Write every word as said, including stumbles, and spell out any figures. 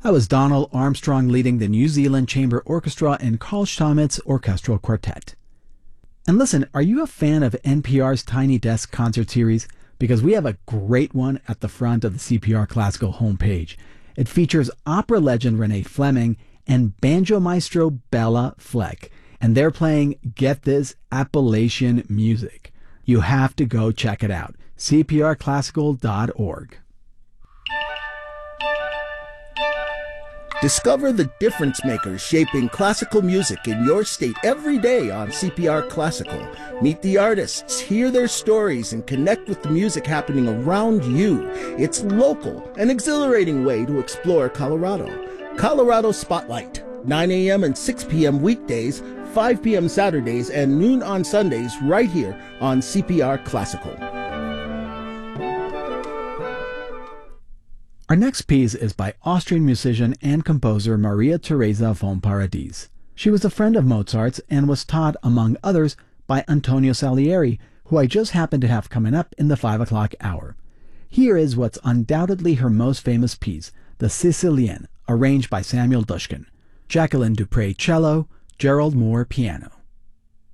That was Donald Armstrong leading the New Zealand Chamber Orchestra and Carl Stamets Orchestral Quartet. And listen, are you a fan of N P R's Tiny Desk concert series? Because we have a great one at the front of the C P R Classical homepage. It features opera legend Renee Fleming and banjo maestro Bella Fleck. And they're playing, get this, Appalachian music. You have to go check it out. C P R classical dot org. Discover the difference makers shaping classical music in your state every day on C P R Classical. Meet the artists, hear their stories, and connect with the music happening around you. It's local, an exhilarating way to explore Colorado. Colorado Spotlight, nine a.m. and six p.m. weekdays, five p.m. Saturdays, and noon on Sundays right here on C P R Classical. Our next piece is by Austrian musician and composer Maria Teresa von Paradis. She was a friend of Mozart's and was taught, among others, by Antonio Salieri, who I just happened to have coming up in the five o'clock hour. Here is what's undoubtedly her most famous piece, the Sicilienne, arranged by Samuel Dushkin. Jacqueline Dupre cello, Gerald Moore piano.